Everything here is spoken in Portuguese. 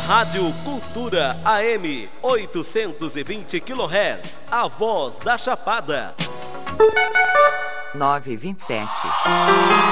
Rádio Cultura AM 820 kHz, a voz da Chapada. 9h27.